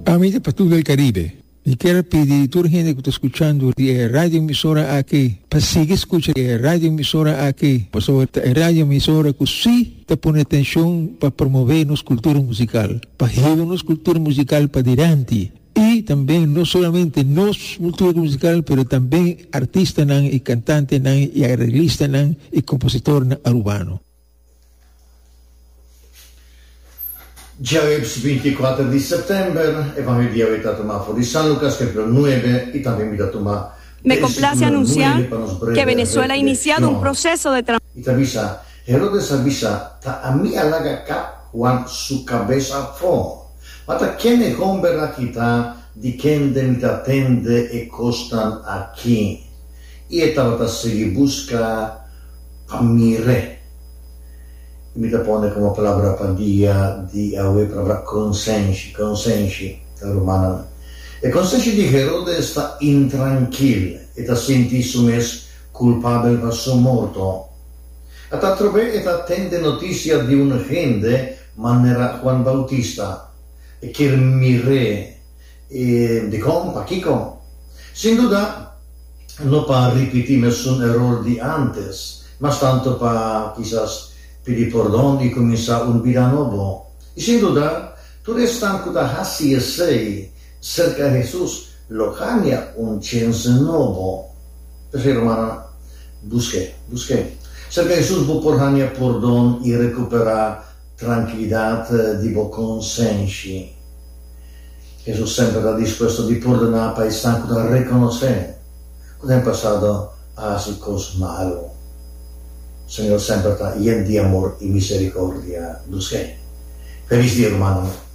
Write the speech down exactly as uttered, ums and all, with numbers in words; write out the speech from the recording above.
Amici per tutto il Caribe, mi quero pedir toda gente que está escuchando a rádio emissora aqui, para seguir escuchando a rádio emissora aqui, porque a rádio emissora que sim está pondo atenção para promover nossa cultura musical, para levar nossa cultura musical para adiante. E também, não somente nossa cultura musical, mas também artista nan, e cantante nan, e arreglista nan, e compositor nan, urbano. Jueves veinticuatro de septiembre, Evangelio de Tomás de San Lucas, capítulo nueve, y también de Tomás. Me complace anunciar que Venezuela ha iniciado un proceso de transformación. Y te avisa, Herodes avisa, ta a mí alaga cap Juan su cabeza fo. Mata quien es hombre la quita, di quien de mi tende e costan aquí. Y esta vata se busca a mi re. Mi te pone come palabra pandia di aue palabra consensi, consensi, romana. E consensi di Herode sta intranquil, e ta senti sumes culpabile per suo morto. A ta trove e ta tende notizia di un gente, manera Juan Bautista, e che mi re, e di compa, Kiko. Sin duda, no pa ripetir nessun error di antes, ma tanto pa quizás pedir perdón y comenzar un vida nuevo. Y sin duda, tú restan que hasi e sei cerca de Jesús, lo cambia un chance nuevo. Pero hermana, busque, busque. Cerca de Jesús, vos por hania perdón y recuperar tranquilidad di vo consensi. Jesús sempre está dispuesto a perdonar para estar a reconocer que han pasado hace cosas malas. Señor sempre está lleno de amor y misericordia. Busque. Feliz día, hermano.